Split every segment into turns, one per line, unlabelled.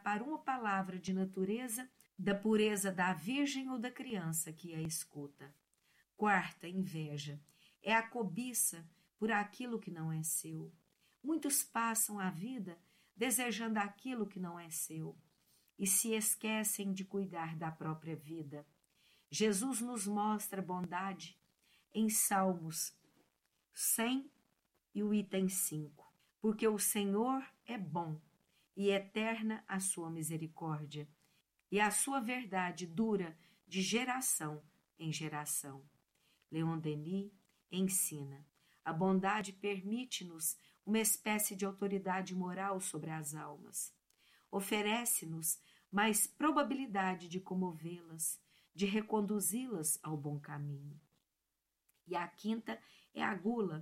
escapar uma palavra de natureza da pureza da virgem ou da criança que a escuta. Quarta, inveja. É a cobiça por aquilo que não é seu. Muitos passam a vida desejando aquilo que não é seu e se esquecem de cuidar da própria vida. Jesus nos mostra bondade em Salmos 100 e o item 5. Porque o Senhor é bom e eterna a sua misericórdia, e a sua verdade dura de geração em geração. Leon Denis ensina: a bondade permite-nos uma espécie de autoridade moral sobre as almas. Oferece-nos mais probabilidade de comovê-las, de reconduzi-las ao bom caminho. E a quinta é a gula.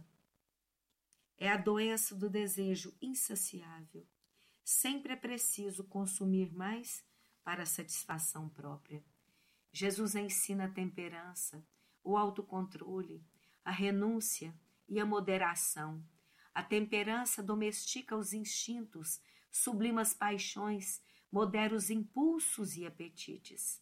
É a doença do desejo insaciável. Sempre é preciso consumir mais para a satisfação própria. Jesus ensina a temperança, o autocontrole, a renúncia e a moderação. A temperança domestica os instintos, sublima as paixões, modera os impulsos e apetites.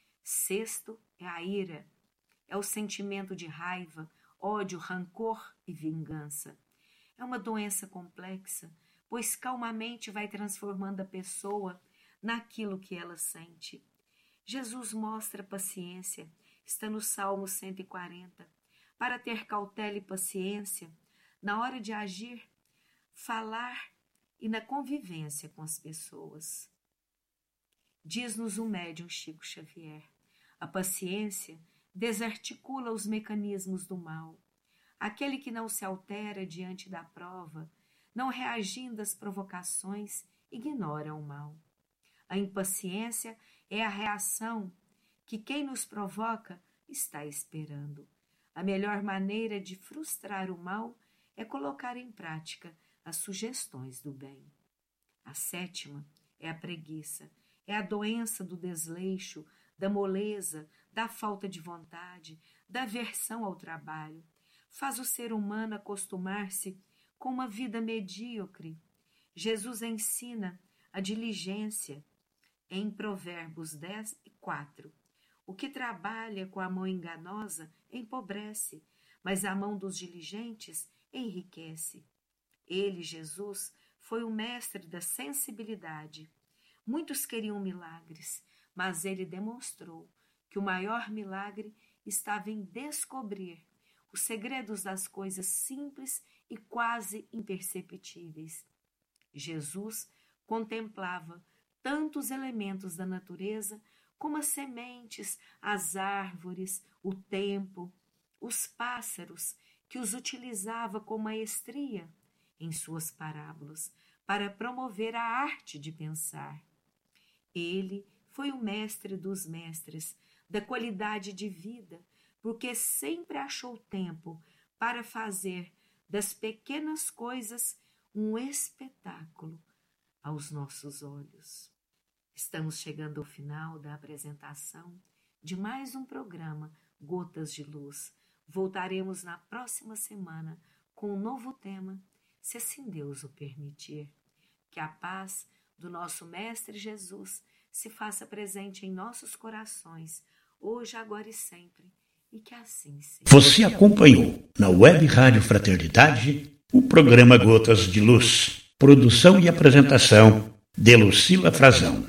Sexto é a ira. É o sentimento de raiva, ódio, rancor e vingança. É uma doença complexa, pois calmamente vai transformando a pessoa naquilo que ela sente. Jesus mostra paciência, está no Salmo 140, para ter cautela e paciência na hora de agir, falar e na convivência com as pessoas. Diz-nos o médium Chico Xavier: a paciência desarticula os mecanismos do mal. Aquele que não se altera diante da prova, não reagindo às provocações, ignora o mal. A impaciência é a reação que quem nos provoca está esperando. A melhor maneira de frustrar o mal é colocar em prática as sugestões do bem. A sétima é a preguiça, é a doença do desleixo, da moleza, da falta de vontade, da aversão ao trabalho. Faz o ser humano acostumar-se com uma vida medíocre. Jesus ensina a diligência em Provérbios 10:4. O que trabalha com a mão enganosa empobrece, mas a mão dos diligentes enriquece. Ele, Jesus, foi o mestre da sensibilidade. Muitos queriam milagres, mas ele demonstrou que o maior milagre estava em descobrir os segredos das coisas simples e quase imperceptíveis. Jesus contemplava tantos elementos da natureza como as sementes, as árvores, o tempo, os pássaros, que os utilizava com maestria em suas parábolas para promover a arte de pensar. Ele foi o mestre dos mestres, da qualidade de vida, porque sempre achou tempo para fazer das pequenas coisas um espetáculo aos nossos olhos. Estamos chegando ao final da apresentação de mais um programa Gotas de Luz. Voltaremos na próxima semana com um novo tema, se assim Deus o permitir. Que a paz do nosso Mestre Jesus se faça presente em nossos corações, hoje, agora e sempre, e que assim seja.
Você acompanhou na Web Rádio Fraternidade o programa Gotas de Luz. Produção e apresentação de Lucila Frazão.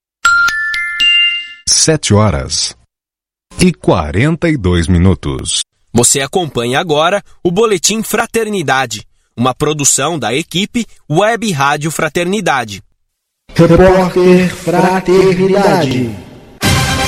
7h42.
Você acompanha agora o Boletim Fraternidade, uma produção da equipe Web Rádio Fraternidade.
Repórter Fraternidade.